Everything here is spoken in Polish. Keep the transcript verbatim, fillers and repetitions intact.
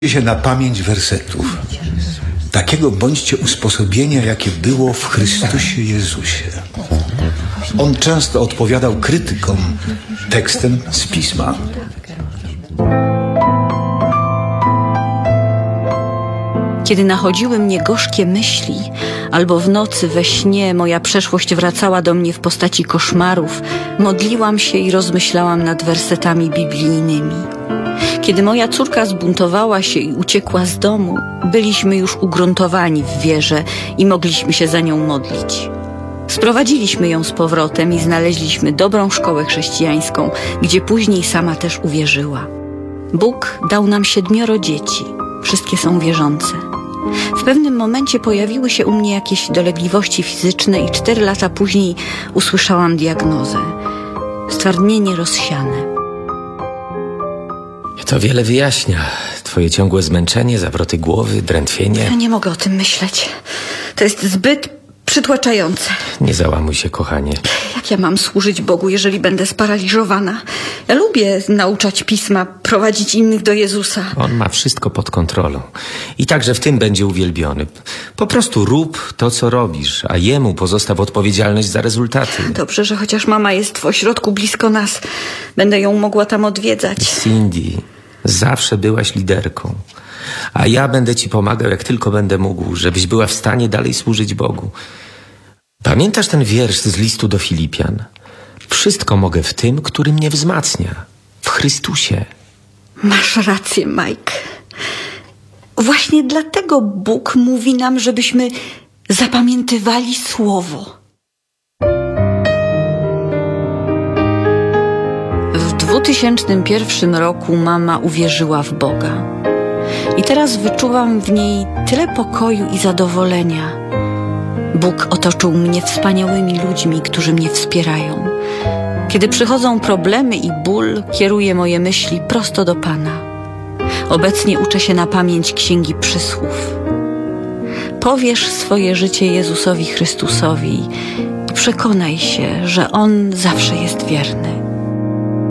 się na pamięć wersetów. Takiego bądźcie usposobienia, jakie było w Chrystusie Jezusie. On często odpowiadał krytykom tekstem z Pisma. Kiedy nachodziły mnie gorzkie myśli, albo w nocy we śnie moja przeszłość wracała do mnie w postaci koszmarów, modliłam się i rozmyślałam nad wersetami biblijnymi. Kiedy moja córka zbuntowała się i uciekła z domu, byliśmy już ugruntowani w wierze i mogliśmy się za nią modlić. Sprowadziliśmy ją z powrotem i znaleźliśmy dobrą szkołę chrześcijańską, gdzie później sama też uwierzyła. Bóg dał nam siedmioro dzieci. Wszystkie są wierzące. W pewnym momencie pojawiły się u mnie jakieś dolegliwości fizyczne i cztery lata później usłyszałam diagnozę. Stwardnienie rozsiane. To wiele wyjaśnia. Twoje ciągłe zmęczenie, zawroty głowy, drętwienie. Ja nie mogę o tym myśleć. To jest zbyt przytłaczające. Nie załamuj się, kochanie. Jak ja mam służyć Bogu, jeżeli będę sparaliżowana? Ja lubię nauczać Pisma, prowadzić innych do Jezusa. On ma wszystko pod kontrolą. I także w tym będzie uwielbiony. Po prostu rób to, co robisz, a Jemu pozostaw odpowiedzialność za rezultaty. Dobrze, że chociaż mama jest w ośrodku blisko nas. Będę ją mogła tam odwiedzać. Cindy, zawsze byłaś liderką. A ja będę ci pomagał, jak tylko będę mógł, żebyś była w stanie dalej służyć Bogu. Pamiętasz ten wiersz z listu do Filipian? Wszystko mogę w tym, który mnie wzmacnia. W Chrystusie. Masz rację, Mike. Właśnie dlatego Bóg mówi nam, żebyśmy zapamiętywali Słowo. W dwutysięcznym pierwszym roku mama uwierzyła w Boga. I teraz wyczuwam w niej tyle pokoju i zadowolenia. Bóg otoczył mnie wspaniałymi ludźmi, którzy mnie wspierają. Kiedy przychodzą problemy i ból, kieruję moje myśli prosto do Pana. Obecnie uczę się na pamięć Księgi Przysłów. Powierz swoje życie Jezusowi Chrystusowi i przekonaj się, że On zawsze jest wierny.